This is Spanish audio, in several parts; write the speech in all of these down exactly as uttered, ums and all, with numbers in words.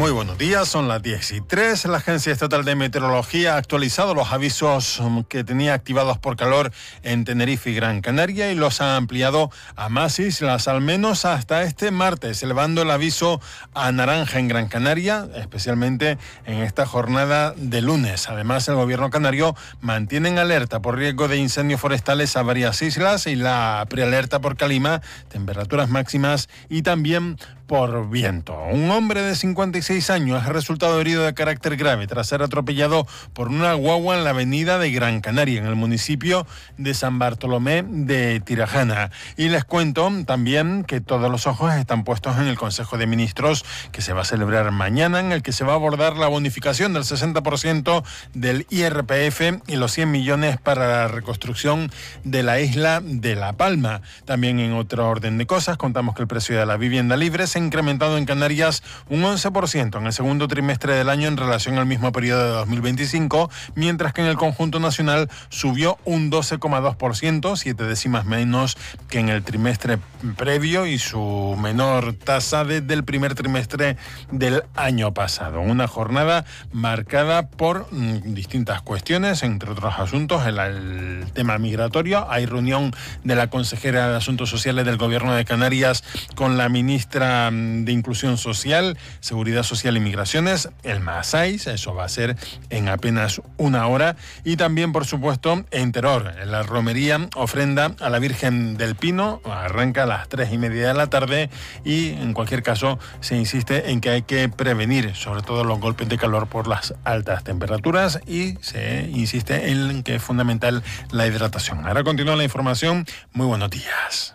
Muy buenos días, son las diez y tres. La Agencia Estatal de Meteorología ha actualizado los avisos que tenía activados por calor en Tenerife y Gran Canaria y los ha ampliado a más islas, al menos hasta este martes, elevando el aviso a naranja en Gran Canaria, especialmente en esta jornada de lunes. Además, el gobierno canario mantiene en alerta por riesgo de incendios forestales a varias islas y la prealerta por calima, temperaturas máximas y también por viento. Un hombre de cincuenta y seis años ha resultado herido de carácter grave tras ser atropellado por una guagua en la avenida de Gran Canaria, en el municipio de San Bartolomé de Tirajana. Y les cuento también que todos los ojos están puestos en el Consejo de Ministros que se va a celebrar mañana, en el que se va a abordar la bonificación del sesenta por ciento del I R P F y los cien millones para la reconstrucción de la isla de La Palma. También en otro orden de cosas, contamos que el precio de la vivienda libre se ha incrementado en Canarias un once por ciento en el segundo trimestre del año en relación al mismo periodo de dos mil veinticinco, mientras que en el conjunto nacional subió un doce coma dos por ciento, siete décimas menos que en el trimestre previo y su menor tasa desde el primer trimestre del año pasado. Una jornada marcada por mm, distintas cuestiones, entre otros asuntos, el, el tema migratorio. Hay reunión de la consejera de Asuntos Sociales del Gobierno de Canarias con la ministra de Inclusión Social, Seguridad Social y Migraciones, el Masáis, eso va a ser en apenas una hora. Y también, por supuesto, en Teror, en la romería ofrenda a la Virgen del Pino, arranca a las tres y media de la tarde y en cualquier caso se insiste en que hay que prevenir sobre todo los golpes de calor por las altas temperaturas y se insiste en que es fundamental la hidratación. Ahora continúa la información. Muy buenos días.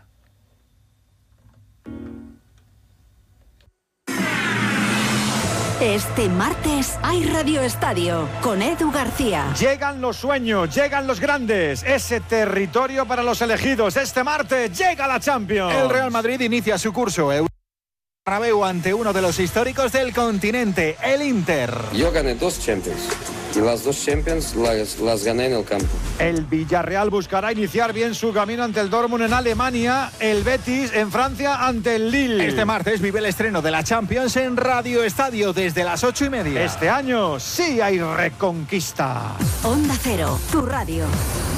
Este martes hay Radio Estadio con Edu García. Llegan los sueños, llegan los grandes, ese territorio para los elegidos. Este martes llega la Champions. El Real Madrid inicia su curso Bernabéu ante uno de los históricos del continente, el Inter. Yo gané dos Champions y las dos Champions las, las gané en el campo. El Villarreal buscará iniciar bien su camino ante el Dortmund en Alemania, el Betis en Francia ante el Lille. Este martes vive el estreno de la Champions en Radio Estadio desde las ocho y media. Este año sí hay reconquista. Onda Cero, tu radio.